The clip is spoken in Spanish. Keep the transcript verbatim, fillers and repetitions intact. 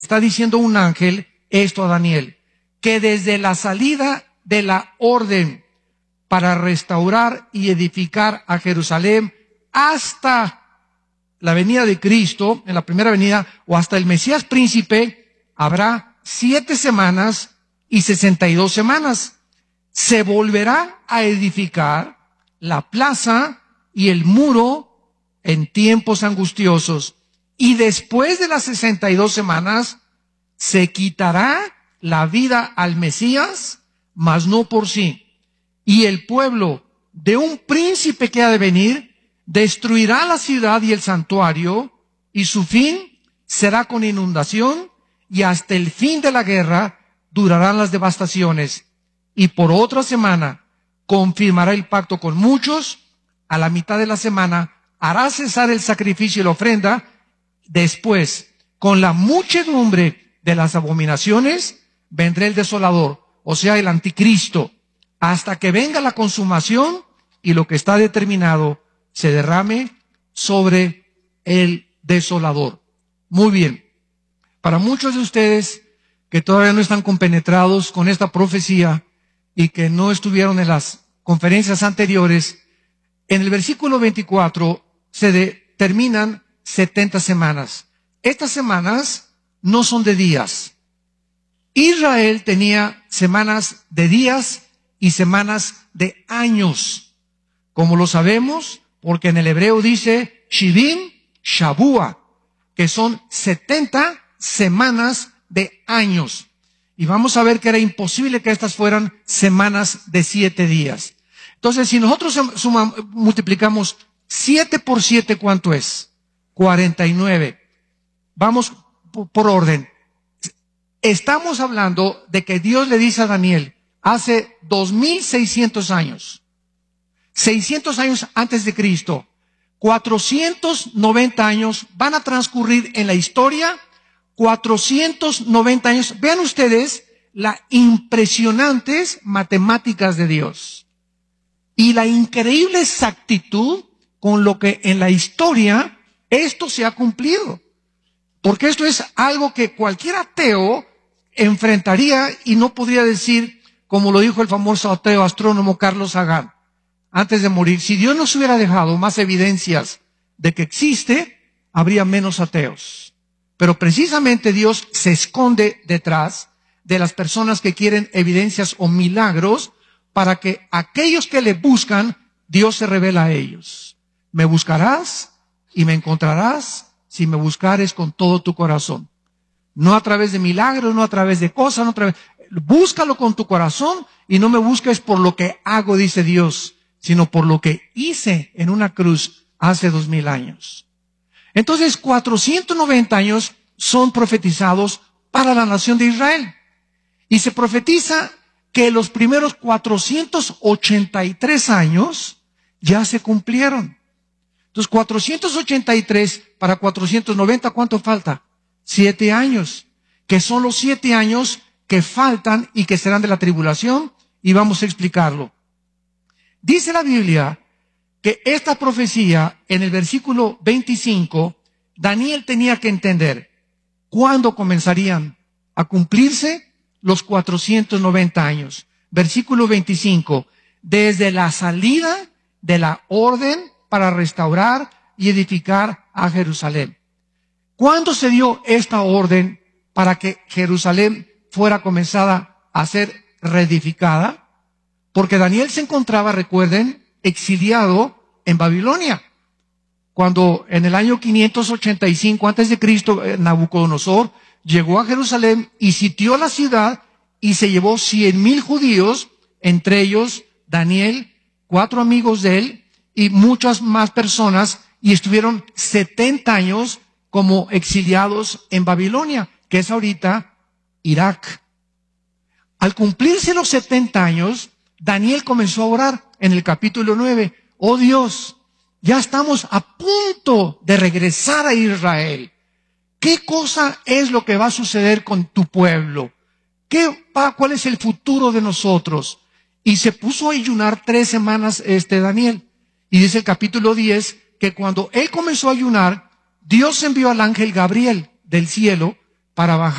está diciendo un ángel esto a Daniel, que desde la salida de la orden para restaurar y edificar a Jerusalén hasta la venida de Cristo, en la primera venida, o hasta el Mesías príncipe, habrá siete semanas y sesenta y dos semanas. Se volverá a edificar la plaza y el muro en tiempos angustiosos. Y después de las sesenta y dos semanas, se quitará la vida al Mesías, mas no por sí. Y el pueblo de un príncipe que ha de venir, destruirá la ciudad y el santuario, y su fin será con inundación, y hasta el fin de la guerra durarán las devastaciones. Y por otra semana confirmará el pacto con muchos, a la mitad de la semana hará cesar el sacrificio y la ofrenda, después, con la muchedumbre de las abominaciones, vendrá el desolador, o sea, el anticristo, hasta que venga la consumación y lo que está determinado se derrame sobre el desolador. Muy bien. Para muchos de ustedes que todavía no están compenetrados con esta profecía y que no estuvieron en las conferencias anteriores, en el versículo veinticuatro se determinan setenta semanas. Estas semanas no son de días. Israel tenía semanas de días y semanas de años. Como lo sabemos, porque en el hebreo dice Shivim Shabua, que son setenta semanas de años. Y vamos a ver que era imposible que estas fueran semanas de siete días. Entonces, si nosotros suma, multiplicamos siete por siete, ¿cuánto es? cuarenta y nueve. Vamos por orden. Estamos hablando de que Dios le dice a Daniel hace dos mil seiscientos años, seiscientos años antes de Cristo, cuatrocientos noventa años van a transcurrir en la historia, cuatrocientos noventa años. Vean ustedes las impresionantes matemáticas de Dios y la increíble exactitud con lo que en la historia esto se ha cumplido. Porque esto es algo que cualquier ateo enfrentaría y no podría decir, como lo dijo el famoso ateo astrónomo Carlos Sagan, antes de morir: si Dios nos hubiera dejado más evidencias de que existe, habría menos ateos. Pero precisamente Dios se esconde detrás de las personas que quieren evidencias o milagros para que aquellos que le buscan, Dios se revela a ellos. Me buscarás y me encontrarás si me buscares con todo tu corazón. No a través de milagros, no a través de cosas, no a través... Búscalo con tu corazón y no me busques por lo que hago, dice Dios, sino por lo que hice en una cruz hace dos mil años. Entonces, cuatrocientos noventa años son profetizados para la nación de Israel. Y se profetiza que los primeros cuatrocientos ochenta y tres años ya se cumplieron. Entonces, cuatrocientos ochenta y tres para cuatrocientos noventa, ¿cuánto falta? Siete años, que son los siete años que faltan y que serán de la tribulación, y vamos a explicarlo. Dice la Biblia que esta profecía, en el versículo veinticinco, Daniel tenía que entender cuándo comenzarían a cumplirse los cuatrocientos noventa años. Versículo veinticinco, desde la salida de la orden para restaurar y edificar a Jerusalén. ¿Cuándo se dio esta orden para que Jerusalén fuera comenzada a ser reedificada? Porque Daniel se encontraba, recuerden, exiliado en Babilonia. Cuando en el año quinientos ochenta y cinco antes de Cristo, Nabucodonosor llegó a Jerusalén y sitió la ciudad y se llevó cien mil judíos, entre ellos Daniel, cuatro amigos de él y muchas más personas, y estuvieron setenta años como exiliados en Babilonia, que es ahorita Irak. Al cumplirse los setenta años, Daniel comenzó a orar en el capítulo nueve. Oh Dios, ya estamos a punto de regresar a Israel. ¿Qué cosa es lo que va a suceder con tu pueblo? ¿Qué va, cuál es el futuro de nosotros? Y se puso a ayunar tres semanas este Daniel. Y dice el capítulo diez que cuando él comenzó a ayunar, Dios envió al ángel Gabriel del cielo para bajar